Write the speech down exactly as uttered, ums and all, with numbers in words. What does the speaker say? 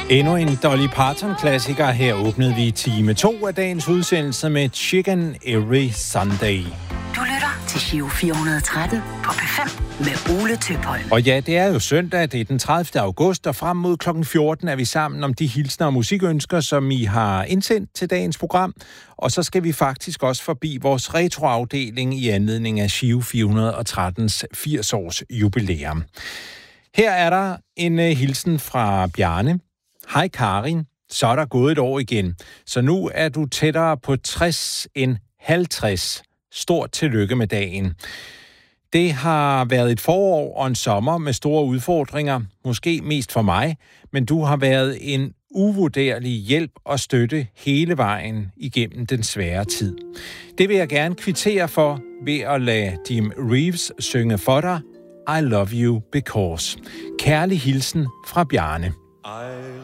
Endnu en Dolly Parton-klassiker. Her åbnede vi time to af dagens udsendelse med Chicken Every Sunday. Du lytter til Giro fire hundrede og tretten på P fem med Ole Tøpholm. Og ja, det er jo søndag, det er den tredivte august, og frem mod klokken fjorten er vi sammen om de hilsner og musikønsker, som I har indsendt til dagens program. Og så skal vi faktisk også forbi vores retroafdeling i anledning af Giro fire hundrede og trettens firs års jubilæum. Her er der en uh, hilsen fra Bjarne. Hej Karin, så er der gået et år igen, så nu er du tættere på tres end halvtreds. Stort tillykke med dagen. Det har været et forår og en sommer med store udfordringer, måske mest for mig, men du har været en uvurderlig hjælp og støtte hele vejen igennem den svære tid. Det vil jeg gerne kvittere for ved at lade Jim Reeves synge for dig I Love You Because. Kærlig hilsen fra Bjarne. I